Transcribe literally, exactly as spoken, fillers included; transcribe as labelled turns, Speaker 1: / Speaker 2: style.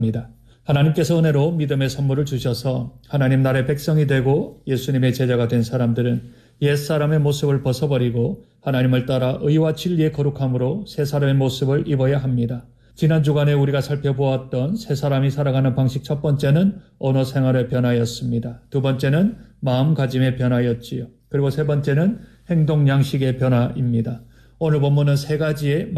Speaker 1: 하나님께서 은혜로 믿음의 선물을 주셔서 하나님 나라의 백성이 되고 예수님의 제자가 된 사람들은 옛사람의 모습을 벗어버리고 하나님을 따라 의와 진리의 거룩함으로 새 사람의 모습을 입어야 합니다. 지난 주간에 우리가 살펴보았던 새 사람이 살아가는 방식 첫 번째는 언어 생활의 변화였습니다. 두 번째는 마음가짐의 변화였지요. 그리고 세 번째는 행동 양식의 변화입니다. 오늘 본문은 세 가지의